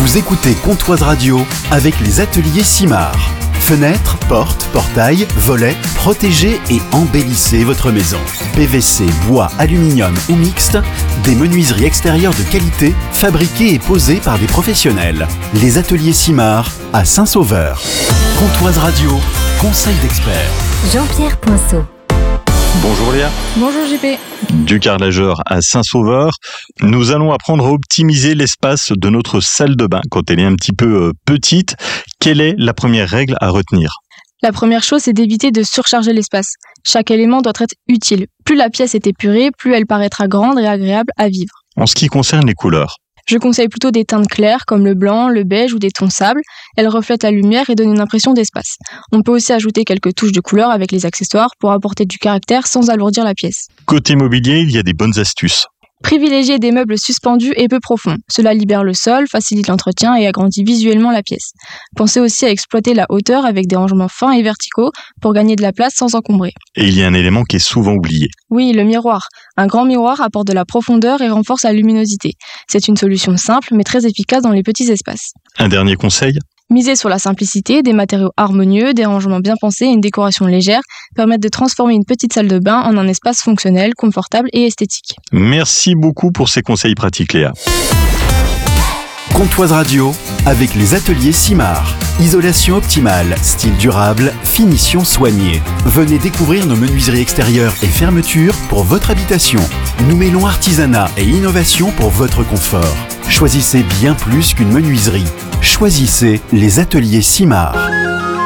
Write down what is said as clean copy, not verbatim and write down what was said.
Vous écoutez Comptoise Radio avec les ateliers Simard. Fenêtres, portes, portails, volets, protégez et embellissez votre maison. PVC, bois, aluminium ou mixte, des menuiseries extérieures de qualité, fabriquées et posées par des professionnels. Les ateliers Simard à Saint-Sauveur. Comptoise Radio, conseil d'experts. Jean-Pierre Poinceau. Bonjour Léa. Bonjour JP. Du carrelageur à Saint-Sauveur, nous allons apprendre à optimiser l'espace de notre salle de bain quand elle est un petit peu petite. Quelle est la première règle à retenir ? La première chose, c'est d'éviter de surcharger l'espace. Chaque élément doit être utile. Plus la pièce est épurée, plus elle paraîtra grande et agréable à vivre. En ce qui concerne les couleurs, Je conseille plutôt des teintes claires comme le blanc, le beige ou des tons sable. Elles reflètent la lumière et donnent une impression d'espace. On peut aussi ajouter quelques touches de couleur avec les accessoires pour apporter du caractère sans alourdir la pièce. côté mobilier, il y a des bonnes astuces. Privilégiez des meubles suspendus et peu profonds. Cela libère le sol, facilite l'entretien et agrandit visuellement la pièce. Pensez aussi à exploiter la hauteur avec des rangements fins et verticaux pour gagner de la place sans encombrer. Et il y a un élément qui est souvent oublié. Oui, le miroir. Un grand miroir apporte de la profondeur et renforce la luminosité. C'est une solution simple mais très efficace dans les petits espaces. Un dernier conseil ? Misez sur la simplicité, des matériaux harmonieux, des rangements bien pensés et une décoration légère permettent de transformer une petite salle de bain en un espace fonctionnel, confortable et esthétique. Merci beaucoup pour ces conseils pratiques Léa. Comptoise Radio avec les ateliers Simard. Isolation optimale, style durable, finition soignée. Venez découvrir nos menuiseries extérieures et fermetures pour votre habitation. Nous mêlons artisanat et innovation pour votre confort. Choisissez bien plus qu'une menuiserie. Choisissez les ateliers Simard.